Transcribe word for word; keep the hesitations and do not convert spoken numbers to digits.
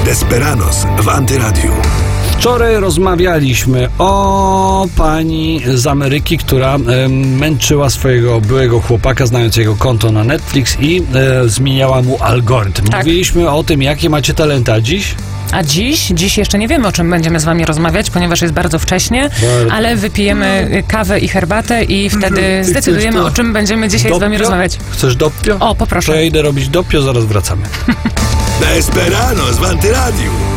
Desperados w Antyradiu. Wczoraj rozmawialiśmy o pani z Ameryki, która e, męczyła swojego byłego chłopaka, znając jego konto na Netflix i e, zmieniała mu algorytm. Tak. Mówiliśmy o tym, jakie macie talenta dziś. A dziś? Dziś jeszcze nie wiemy, o czym będziemy z wami rozmawiać, ponieważ jest bardzo wcześnie, Bardzo. ale wypijemy kawę i herbatę i wtedy Ty zdecydujemy, chcesz to? o czym będziemy dzisiaj z wami Doppio? rozmawiać. Chcesz doppio? O, poproszę. To ja idę robić doppio, zaraz wracamy. Desperados w Antyradiu.